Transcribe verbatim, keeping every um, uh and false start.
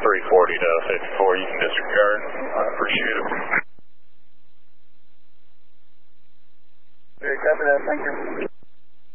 three forty to fifty-four, you can disregard. I appreciate it. Very copy that, thank you.